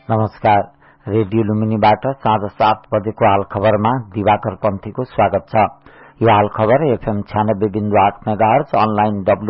नमस्कार। रेडियो लुम्बिनीबाट साँझ 7 बजेको हाल खबरमा दिवाकर पन्थीको स्वागत छ। यो हाल खबर FM 96.8 मेगाहर्ज, अनलाइन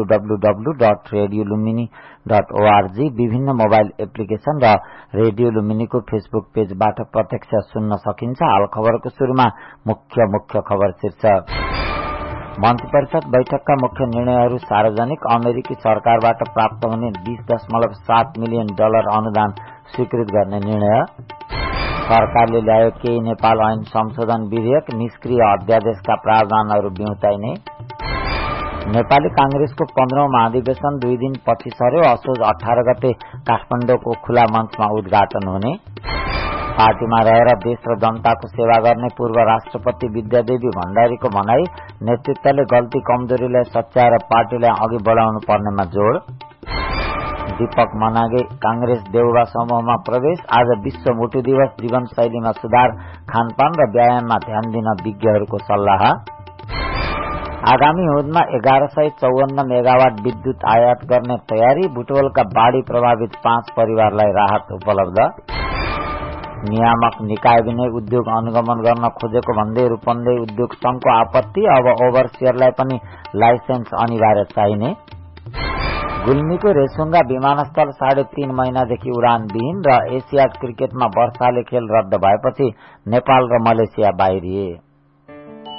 www.radiolumini.org, विभिन्न मोबाइल एप्लिकेशन र रेडियो लुम्बिनीको फेसबुक पेजबाट प्रत्यक्ष सुन्न सकिन्छ। हाल खबरको सुरुमा मुख्य खबर शीर्षक। मन्त्री परिषद बैठकका मुख्य निर्णयहरू सार्वजनिक। अमेरिकी सरकारबाट प्राप्त हुने $20.7 मिलियन अनुदान स्वीकृत गर्ने निर्णय। सरकारले ल्यायो केही नेपाल ऐन संशोधन विधेयक, निष्क्रिय अध्यादेशका प्रावधानहरू बिउताइने। नेपाली कांग्रेसको 15औं महाधिवेशन 2 दिन पछि सर्यो। असोज 18 गते काठमाडौँको खुला मञ्चमा उद्घाटन हुने। पार्टीमा रहेर देश र जनताको सेवा गर्ने पूर्व राष्ट्रपति विद्यादेवी भण्डारीको भनाई। नेतृत्वले गल्ती कमजोरीलाई सच्याएर पार्टीलाई अघि बढाउनु पर्नेमा जोड़। दीपक मनागे कांग्रेस देउवा समूहमा प्रवेश। आज विश्व मुटु दिवस। जीवनशैलीमा सुधार, खानपान र व्यायाममा ध्यान दिन विज्ञहरूको सल्लाह। आगामी हिउँदमा 1154 मेगावाट विद्युत आयात गर्ने तयारी। बुटवलका बाढ़ी प्रभावित 5 परिवारलाई राहत उपलब्ध। नियामक निकायले उद्योग अनुगमन गर्न खोजेको भन्दै रूपन्देही उद्योग संघको आपत्ति। अब ओभरसियरलाई पनि लाइसेन्स अनिवार्य चाहिने। गुल्मीको रेसुङ्गा विमानस्थल 3.5 महिनादेखि उडानविहीन। र एसियाड क्रिकेटमा वर्षाले खेल रद्द भएपछि नेपाल र मलेसिया बाहिरिए।